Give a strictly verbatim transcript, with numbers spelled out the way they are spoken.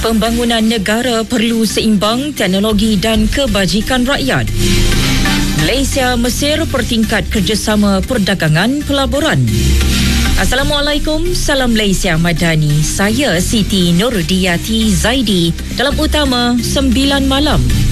Pembangunan negara perlu seimbang teknologi dan kebajikan rakyat. Malaysia Mesir pertingkat kerjasama perdagangan pelaburan. Assalamualaikum, salam Malaysia Madani. Saya Siti Nurudiyati Zaidi dalam utama sembilan malam.